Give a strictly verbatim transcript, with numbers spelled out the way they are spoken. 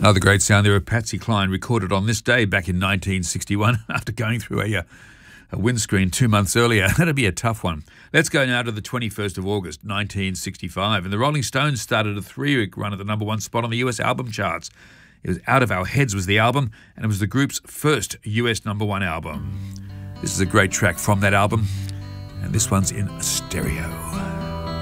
Another great sound there of Patsy Cline, recorded on this day back in nineteen sixty-one after going through a, a windscreen two months earlier. That'd be a tough one. Let's go now to the twenty-first of August, nineteen sixty-five. And the Rolling Stones started a three-week run at the number one spot on the U S album charts. It was Out of Our Heads was the album, and it was the group's first U S number one album. This is a great track from that album, and this one's in stereo.